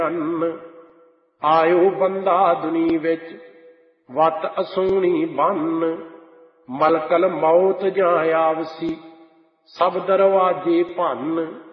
ਅੰਨ। ਆਇਓ ਬੰਦਾ ਦੁਨੀ ਵਿੱਚ ਵਤ ਅਸੂਣੀ ਬੰਨ। ਮਲਕਲ ਮੌਤ ਜਾਂ ਆਵਸੀ ਸਭ ਦਰਵਾਜੇ ਭੰਨ।